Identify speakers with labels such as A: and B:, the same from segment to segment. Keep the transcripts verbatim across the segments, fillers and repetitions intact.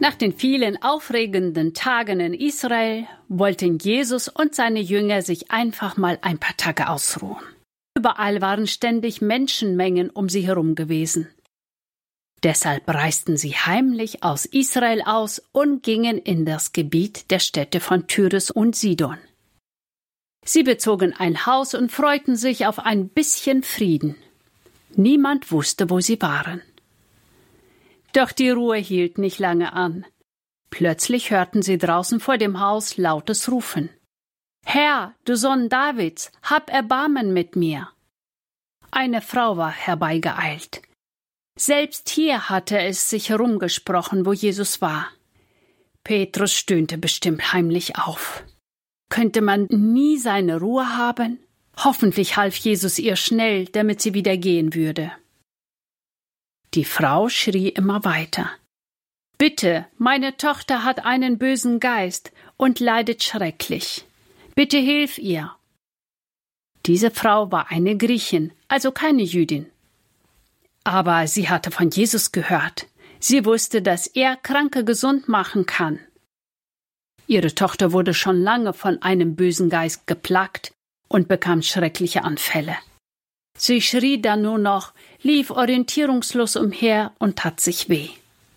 A: Nach den vielen aufregenden Tagen in Israel wollten Jesus und seine Jünger sich einfach mal ein paar Tage ausruhen. Überall waren ständig Menschenmengen um sie herum gewesen. Deshalb reisten sie heimlich aus Israel aus und gingen in das Gebiet der Städte von Tyrus und Sidon. Sie bezogen ein Haus und freuten sich auf ein bisschen Frieden. Niemand wusste, wo sie waren. Doch die Ruhe hielt nicht lange an. Plötzlich hörten sie draußen vor dem Haus lautes Rufen. »Herr, du Sohn Davids, hab Erbarmen mit mir!« Eine Frau war herbeigeeilt. Selbst hier hatte es sich herumgesprochen, wo Jesus war. Petrus stöhnte bestimmt heimlich auf. Könnte man nie seine Ruhe haben? Hoffentlich half Jesus ihr schnell, damit sie wieder gehen würde. Die Frau schrie immer weiter. »Bitte, meine Tochter hat einen bösen Geist und leidet schrecklich. Bitte hilf ihr!« Diese Frau war eine Griechin, also keine Jüdin. Aber sie hatte von Jesus gehört. Sie wusste, dass er Kranke gesund machen kann. Ihre Tochter wurde schon lange von einem bösen Geist geplagt und bekam schreckliche Anfälle. Sie schrie dann nur noch, lief orientierungslos umher und tat sich weh.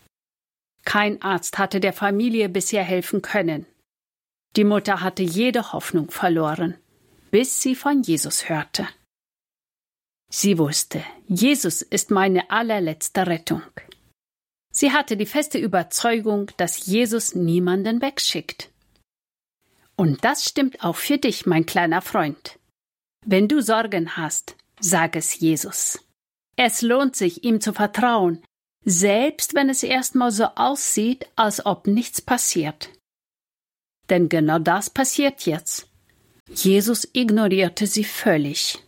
A: Kein Arzt hatte der Familie bisher helfen können. Die Mutter hatte jede Hoffnung verloren, bis sie von Jesus hörte. Sie wusste, Jesus ist meine allerletzte Rettung. Sie hatte die feste Überzeugung, dass Jesus niemanden wegschickt. Und das stimmt auch für dich, mein kleiner Freund. Wenn du Sorgen hast, sag es Jesus. Es lohnt sich, ihm zu vertrauen, selbst wenn es erstmal so aussieht, als ob nichts passiert. Denn genau das passiert jetzt. Jesus ignorierte sie völlig.